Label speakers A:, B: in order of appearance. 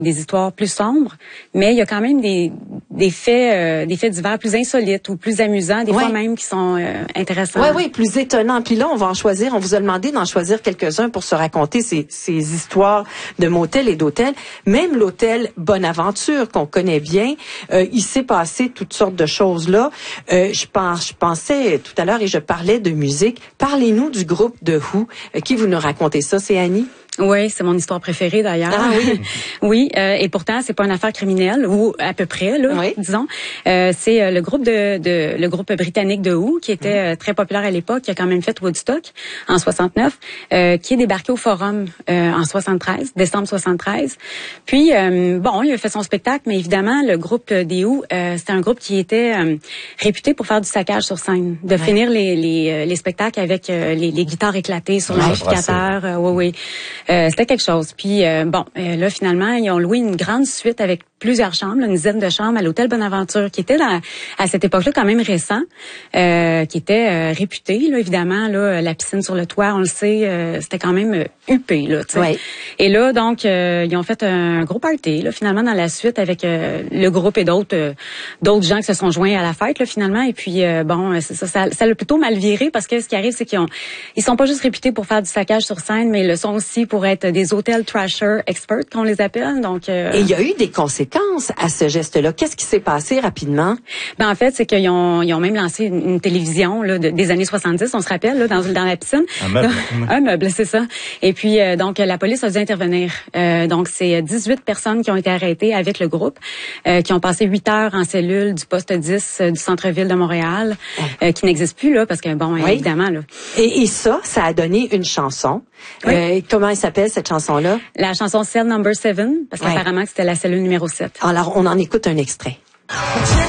A: des histoires plus sombres, mais il y a quand même des faits divers plus insolites ou plus amusants, des fois même qui sont intéressants.
B: Oui, plus étonnants. Puis là, on vous a demandé d'en choisir quelques-uns pour se raconter ces histoires de motels et d'hôtels. Même l'hôtel Bonaventure, qu'on connaît bien, il s'est passé toutes sortes de choses là. Je pensais tout à l'heure et je parlais de musique. Parlez-nous du groupe The Who. Qui vous nous racontez ça? C'est Annie?
A: Oui, c'est mon histoire préférée d'ailleurs.
B: Ah oui.
A: Oui, et pourtant c'est pas une affaire criminelle ou à peu près là, disons. C'est le groupe britannique The Who qui était très populaire à l'époque, qui a quand même fait Woodstock en 69, qui est débarqué au Forum en 73, décembre 73. Puis il a fait son spectacle, mais évidemment le groupe The Who, c'était un groupe qui était réputé pour faire du saccage sur scène, de finir les spectacles avec les guitares éclatées sur l'amplificateur. C'était quelque chose. Puis là finalement, ils ont loué une grande suite avec plusieurs chambres, une dizaine de chambres à l'hôtel Bonaventure, qui était à cette époque-là quand même récent, qui était réputé, là, évidemment, là, la piscine sur le toit, on le sait, c'était quand même huppé, là, tu sais.
B: Ouais.
A: Et là, donc, ils ont fait un gros party, là, finalement, dans la suite, avec le groupe et d'autres gens qui se sont joints à la fête, là, finalement. Et puis, ça l'a plutôt mal viré, parce que ce qui arrive, c'est ils sont pas juste réputés pour faire du saccage sur scène, mais ils le sont aussi pour être des hôtels trasher experts, qu'on les appelle. Donc, et
B: il y a eu des conséquences à ce geste-là. Qu'est-ce qui s'est passé rapidement?
A: En fait, c'est qu'ils ont même lancé une télévision là, des années 70, on se rappelle, là, dans la piscine.
C: Un meuble.
A: Un meuble, c'est ça. Et puis, donc, la police a dû intervenir. Donc, c'est 18 personnes qui ont été arrêtées avec le groupe, qui ont passé 8 heures en cellule du poste 10 du centre-ville de Montréal, qui n'existe plus, là, parce que, évidemment, là.
B: Et ça a donné une chanson. Comment elle s'appelle, cette chanson-là?
A: La chanson Cell Number 7, parce qu'apparemment, c'était la cellule numéro 7.
B: Alors, on en écoute un extrait.